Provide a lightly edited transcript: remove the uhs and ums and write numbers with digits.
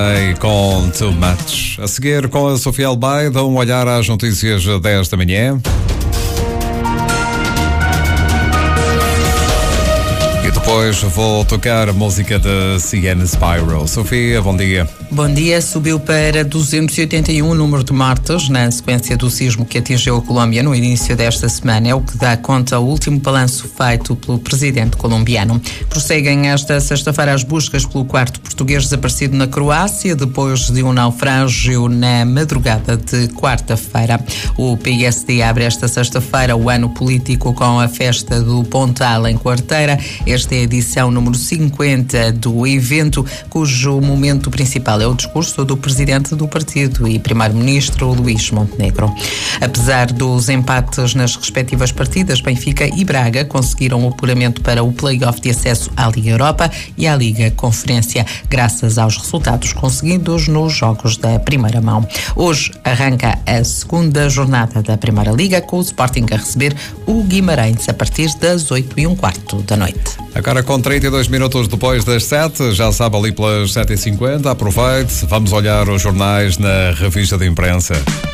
Com Too Much. A seguir, com a Sofia Albay, dá um olhar às notícias desta manhã. E depois vou tocar a música da Sienna Spyro. Sofia, bom dia. Bom dia. Subiu para 281 o número de mortes na sequência do sismo que atingiu a Colômbia no início desta semana. É o que dá conta o último balanço feito pelo presidente colombiano. Prosseguem esta sexta-feira as buscas pelo quarto português desaparecido na Croácia, depois de um naufrágio na madrugada de quarta-feira. O PSD abre esta sexta-feira o ano político com a festa do Pontal em Quarteira. Esta é a edição número 50 do evento, cujo momento principal é o discurso do presidente do partido e primeiro-ministro Luís Montenegro. Apesar dos empates nas respectivas partidas, Benfica e Braga conseguiram o apuramento para o play-off de acesso à Liga Europa e à Liga Conferência, graças aos resultados conseguidos nos jogos da primeira mão. Hoje arranca a segunda jornada da Primeira Liga, com o Sporting a receber o Guimarães a partir das 8h15 da noite. Agora com 32 minutos depois das 7, já sabe, ali pelas 7h50, aproveite, vamos olhar os jornais na revista de imprensa.